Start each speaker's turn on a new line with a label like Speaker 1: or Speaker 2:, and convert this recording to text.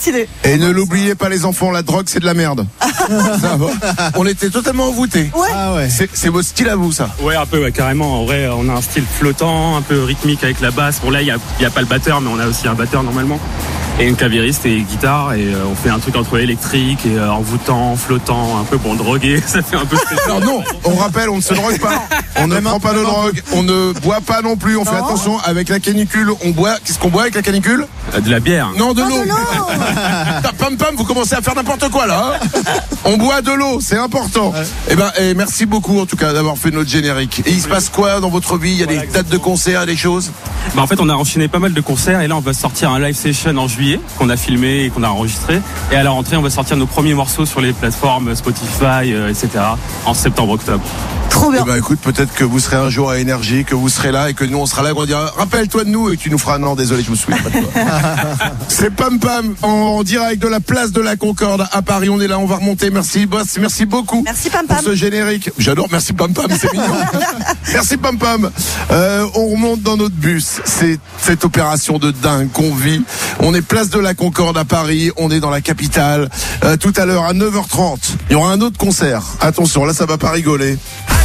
Speaker 1: stylé.
Speaker 2: Et ne l'oubliez pas les enfants, la drogue c'est de la merde. Ça va. On était totalement envoûtés.
Speaker 1: Ouais.
Speaker 3: Ah ouais.
Speaker 2: C'est votre style à vous ça?
Speaker 4: Ouais, un peu, ouais, carrément. En vrai, on a un style flottant, un peu rythmique avec la basse. Bon, là, il y a pas le batteur, mais on a aussi un batteur normalement. Et une clavieriste et guitare. Et on fait un truc entre électrique et envoûtant, flottant, un peu pour droguer. Ça fait un peu spécial.
Speaker 2: Alors non, on rappelle, on ne se drogue pas. On ne prend pas de drogue. On ne boit pas non plus. On fait attention avec la canicule. On boit. Qu'est-ce qu'on boit avec la canicule?
Speaker 4: De la bière.
Speaker 2: Non, de l'eau.
Speaker 1: de l'eau.
Speaker 2: Pam pam, vous commencez à faire n'importe quoi là. Hein. On boit de l'eau, c'est important. Et merci beaucoup en tout cas d'avoir fait notre générique. Et il se passe quoi dans votre vie? Il y a des dates de concert, des choses?
Speaker 4: Bah, en fait, on a enchaîné pas mal de concerts et là, on va sortir un live session en juillet qu'on a filmé et qu'on a enregistré. Et à la rentrée, on va sortir nos premiers morceaux sur les plateformes Spotify, etc. en septembre-octobre.
Speaker 1: Trop bien.
Speaker 2: Eh ben, écoute, peut-être que vous serez un jour à Énergie, que vous serez là et que nous on sera là et qu'on dira rappelle-toi de nous et que tu nous feras non désolé je me souviens pas de toi. C'est Pam Pam en direct de la place de la Concorde à Paris. On est là, on va remonter. Merci boss, merci beaucoup.
Speaker 1: Merci Pam
Speaker 2: pour
Speaker 1: Pam.
Speaker 2: ce générique. J'adore, merci Pam Pam, c'est mignon. Merci Pam Pam. On remonte dans notre bus. C'est cette opération de dingue qu'on vit. On est place de la Concorde à Paris. On est dans la capitale. Tout à l'heure à 9h30, il y aura un autre concert. Attention, là ça va pas rigoler.